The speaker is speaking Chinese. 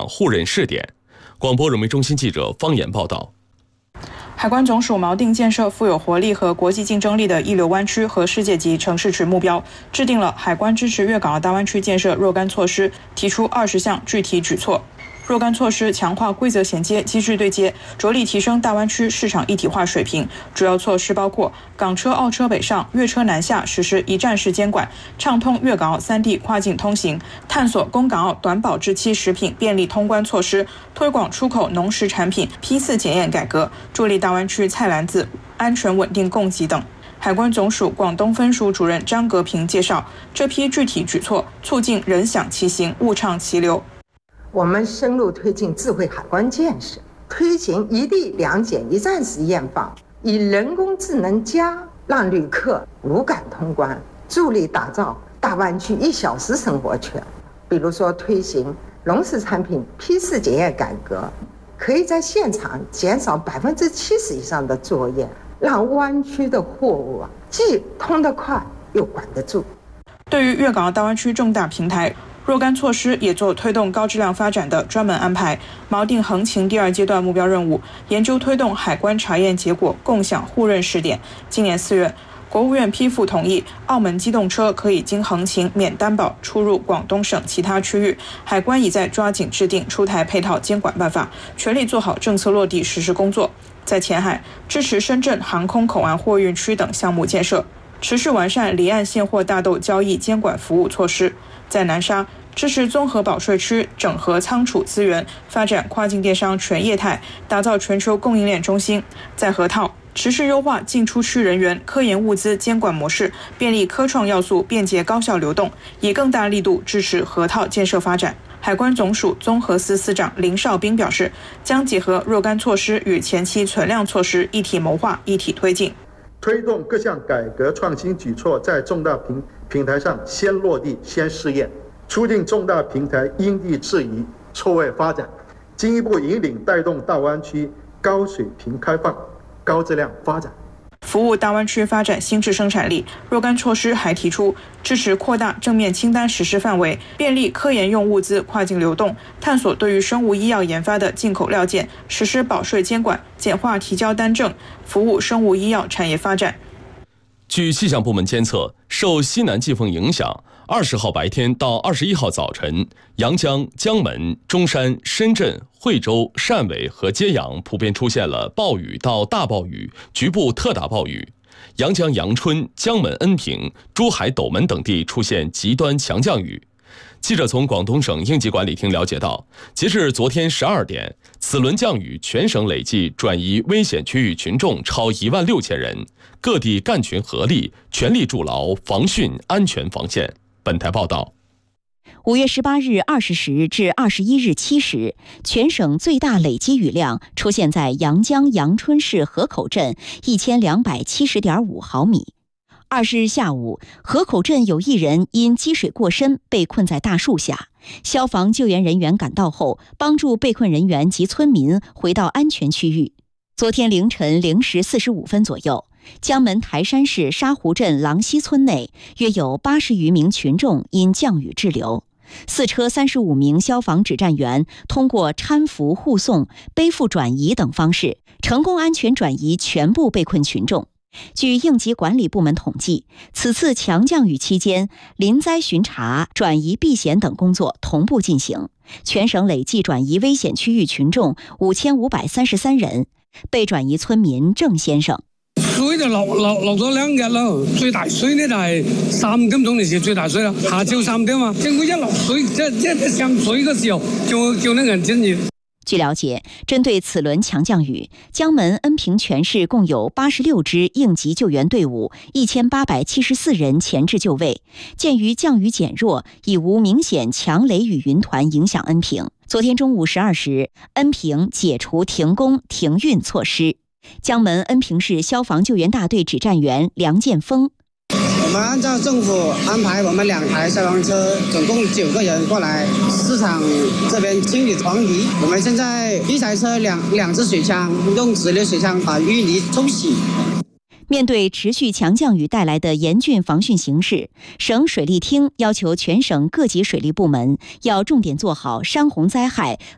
互认试点。广播人民中心记者方言报道。 海关总署锚定建设富有活力和国际竞争力的一流湾区和世界级城市群目标，制定了海关支持粤港澳大湾区建设若干措施，提出20项具体举措。若干措施强化规则衔接、机制对接，着力提升大湾区市场一体化水平。主要措施包括港车、澳车北上、粤车南下实施一站式监管，畅通粤港澳3地跨境通行，探索供港澳短保质期食品便利通关措施，推广出口农食产品批次检验改革，助力大湾区菜篮子安全稳定供给等。海关总署广东分署主任张格平介绍，这批具体举措促进人享其行、物畅其流。 我们深入推进智慧海关建设，推行一地两检一站式验放，以人工智能让旅客无感通关，助力打造大湾区1小时生活圈。比如说推行农食产品批次检验改革，可以在现场减少70%以上的作业，让湾区的货物既通得快又管得住。 对于粤港澳大湾区重大平台，若干措施也做推动高质量发展的专门安排，锚定横琴第2阶段目标任务，研究推动海关查验结果共享互认试点。今年4月，国务院批复同意，澳门机动车可以经横琴免担保出入广东省其他区域。海关已在抓紧制定出台配套监管办法，全力做好政策落地实施工作。在前海，支持深圳航空口岸货运区等项目建设，持续完善离岸现货大豆交易监管服务措施。在南沙，支持综合保税区整合仓储资源，发展跨境电商全业态，打造全球供应链中心。在河套，持续优化进出区人员、科研物资监管模式，便利科创要素便捷高效流动，以更大力度支持河套建设发展。海关总署综合司司长林绍斌表示，将结合若干措施与前期存量措施一体谋划、一体推进， 推动各项改革创新举措在重大平台上先落地、先试验，促进重大平台因地制宜、错位发展，进一步引领带动大湾区高水平开放、高质量发展， 服务大湾区发展新质生产力。若干措施还提出支持扩大正面清单实施范围，便利科研用物资跨境流动，探索对于生物医药研发的进口料件实施保税监管，简化提交单证，服务生物医药产业发展。 据气象部门监测，受西南季风影响，20号白天到21号早晨，阳江、江门、中山、深圳、惠州、汕尾和揭阳普遍出现了暴雨到大暴雨，局部特大暴雨。阳江阳春、江门恩平、珠海斗门等地出现极端强降雨。记者从广东省应急管理厅了解到，截至昨天12点，此轮降雨全省累计转移危险区域群众超16000人，各地干群合力，全力筑牢防汛安全防线。本台报道。 5月18日20时至21日7时，全省最大累积雨量出现在阳江阳春市河口镇1270.5毫米。20日下午，河口镇有1人因积水过深被困在大树下，消防救援人员赶到后，帮助被困人员及村民回到安全区域。昨天凌晨0时45分左右，江门台山市沙湖镇郎溪村内约有80余名群众因降雨滞留，4车35名消防指战员通过搀扶护送、背负转移等方式，成功安全转移全部被困群众。据应急管理部门统计，此次强降雨期间，临灾巡查、转移避险等工作同步进行，全省累计转移危险区域群众5533人，被转移村民郑先生。 水就落咗2日咯，最大水呢就係3點鐘嘅時最大水啦，下晝3點啊，政府一落水一上水嘅時候，叫那個人進入。 据了解，针对此轮强降雨，江门恩平全市共有86支应急救援队伍，1874人前至就位。鉴于降雨减弱，已无明显强雷雨云团影响恩平，昨天中午12时，恩平解除停工停运措施。江门恩平市消防救援大队指战员梁建峰。 我们按照政府安排，我们2台消防车，总共9个人过来市场这边清理黄泥。我们现在1台车两支水枪，用直流水枪把淤泥冲洗。 面对持续强降雨带来的严峻防汛形势，省水利厅要求全省各级水利部门要重点做好山洪灾害